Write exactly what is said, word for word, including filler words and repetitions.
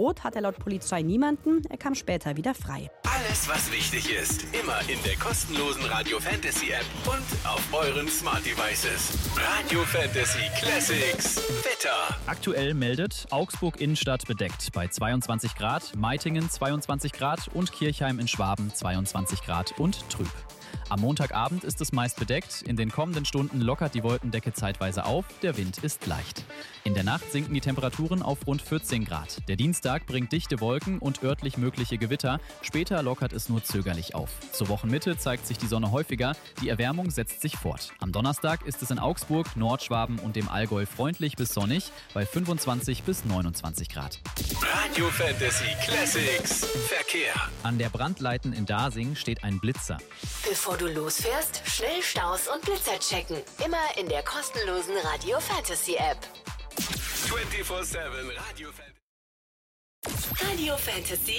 Bedroht hat er laut Polizei niemanden. Er kam später wieder frei. Alles, was wichtig ist, immer in der kostenlosen Radio Fantasy App und auf euren Smart Devices. Radio Fantasy Classics Wetter. Aktuell meldet Augsburg Innenstadt bedeckt bei zweiundzwanzig Grad, Meitingen zweiundzwanzig Grad und Kirchheim in Schwaben zweiundzwanzig Grad und trüb. Am Montagabend ist es meist bedeckt. In den kommenden Stunden lockert die Wolkendecke zeitweise auf. Der Wind ist leicht. In der Nacht sinken die Temperaturen auf rund vierzehn Grad. Der Dienstag bringt dichte Wolken und örtlich mögliche Gewitter. Später lockert es nur zögerlich auf. Zur Wochenmitte zeigt sich die Sonne häufiger. Die Erwärmung setzt sich fort. Am Donnerstag ist es in Augsburg, Nordschwaben und dem Allgäu freundlich bis sonnig bei fünfundzwanzig bis neunundzwanzig Grad. Radio Fantasy Classics Verkehr. An der Brandleiten in Dasing steht ein Blitzer. Bevor du losfährst, schnell Staus und Blitzer checken. Immer in der kostenlosen Radio Fantasy App. vierundzwanzig sieben Radio Fantasy. Radio Fantasy